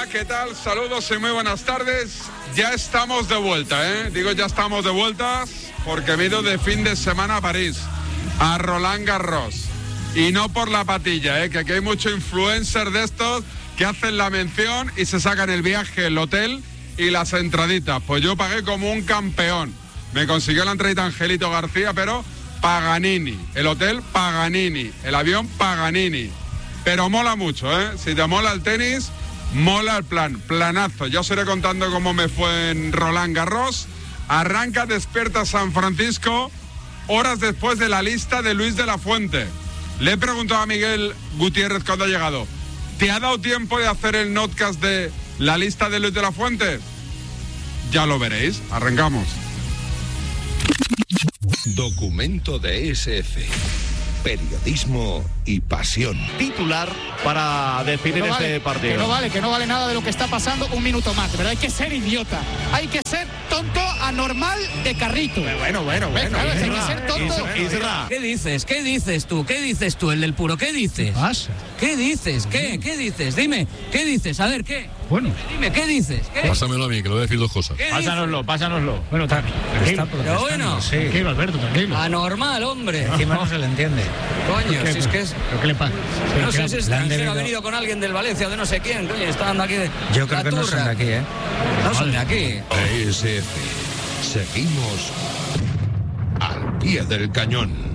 Hola, ¿qué tal? Saludos y muy buenas tardes. Ya estamos de vuelta, ¿eh? Digo ya estamos de vuelta porque me he ido de fin de semana a París, a Roland Garros. Y no por la patilla, que aquí hay muchos influencers de estos que hacen la mención y se sacan el viaje, el hotel y las entraditas. Pues yo pagué como un campeón. Me consiguió la entradita Angelito García, pero Paganini. El hotel Paganini, el avión Paganini. Pero mola mucho, Si te mola el tenis, mola el plan. Planazo. Ya os iré contando cómo me fue en Roland Garros. Arranca Despierta San Francisco, horas después de la lista de Luis de la Fuente. Le he preguntado a Miguel Gutiérrez cuando ha llegado, ¿te ha dado tiempo de hacer el notcast de la lista de Luis de la Fuente? Ya lo veréis. Arrancamos. Documento de SF. Periodismo y pasión. Titular para definir este partido. Que no vale nada de lo que está pasando. Un minuto más, ¿verdad? Hay que ser idiota. Hay que ser tonto, anormal, de carrito. Bueno. Hay que ser tonto. Isra. ¿Qué dices? ¿Qué dices tú, el del puro? ¿Qué dices? ¿Qué pasa? ¿Qué dices? ¿Qué dices? Dime, ¿qué dices? A ver, ¿qué? Bueno. Dime, ¿qué dices? ¿Qué? Pásamelo a mí, que le voy a decir dos cosas. Pásanoslo. Bueno, tranquilo. Pero bueno, Sí. Tranquilo, Alberto, tranquilo. Anormal, hombre. Encima no se le entiende. Coño, si es que es... ¿Pero qué le pasa? No sé si es extranjero, ha venido con alguien del Valencia o de no sé quién, coño, está dando aquí de... Yo creo que no son de aquí, No son de aquí. SF. Seguimos al pie del cañón.